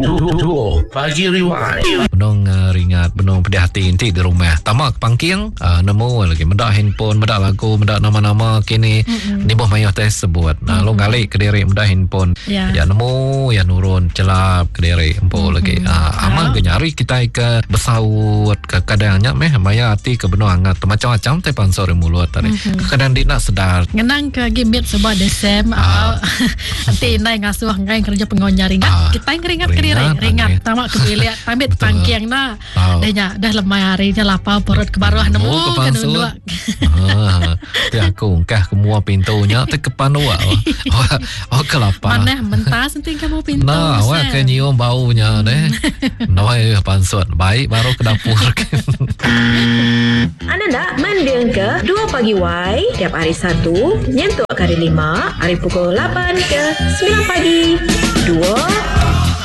Duo Pagi Rewind. Benong ringat, benong pedih hati inti di rumah. Tamak pangking, nemu lagi medak handphone, medak lagu, medak nama-nama kini ni boh mayah tes sebut. Lo ngalik ke diri medak handphone. Ya nemu, ya nurun celap ke diri empo lagi. Amal ke nyari kita ke besaut ke kadangnya meh maya hati ke benong hangat macam-macam te pansor mulut tadi. Kadang dia nak sedar. Ngenang ke gimit sebuah desem nanti nai ngasuh ngai kerja pengonya ringat. Kita ringat ke diri, ringat. Tamak ke bilik, pamit pangkiang na. Dah lemah harinya lapar perut ke bawah nemu ke dua. Ya aku kah semua pintunya te ke panua. Oh kelapa. Mana mentas nanti kamu pintu. Nah, awak ke nyium baunya deh. Noi pansut. Baik baru ke dapur. Anda nak mendeng ke 2 Pagi Y tiap hari Sabtu nyentuh hari 5 hari pukul 8 ke 9 pagi. 2